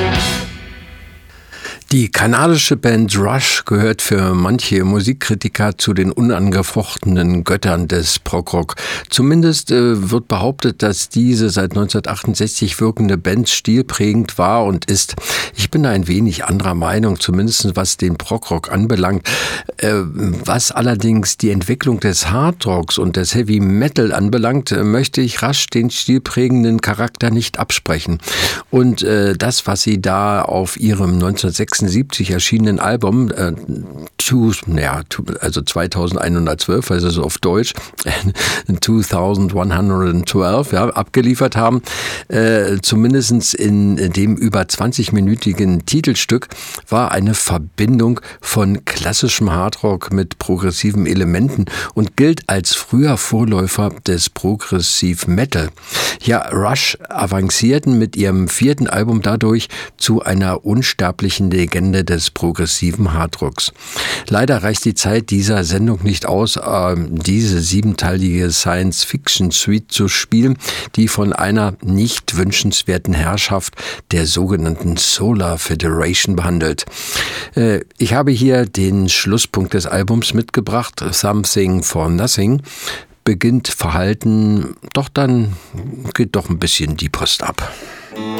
Die kanadische Band Rush gehört für manche Musikkritiker zu den unangefochtenen Göttern des Prog-Rock. Zumindest wird behauptet, dass diese seit 1968 wirkende Band stilprägend war und ist. Ich bin da ein wenig anderer Meinung, zumindest was den Prog-Rock anbelangt. Was allerdings die Entwicklung des Hardrocks und des Heavy Metal anbelangt, möchte ich Rush den stilprägenden Charakter nicht absprechen. Und das, was sie da auf ihrem 1976 erschienenen Album, also 2112, also so auf Deutsch, 2112, ja, abgeliefert haben, zumindest in dem über 20-minütigen Titelstück, war eine Verbindung von klassischem Hardrock mit progressiven Elementen und gilt als früher Vorläufer des Progressive Metal. Ja, Rush avancierten mit ihrem 4. Album dadurch zu einer unsterblichen Legende des progressiven Hardrocks. Leider reicht die Zeit dieser Sendung nicht aus, diese 7-teilige Science-Fiction-Suite zu spielen, die von einer nicht wünschenswerten Herrschaft der sogenannten Solar Federation behandelt. Ich habe hier den Schlusspunkt des Albums mitgebracht, Something for Nothing. Beginnt verhalten, doch dann geht doch ein bisschen die Post ab.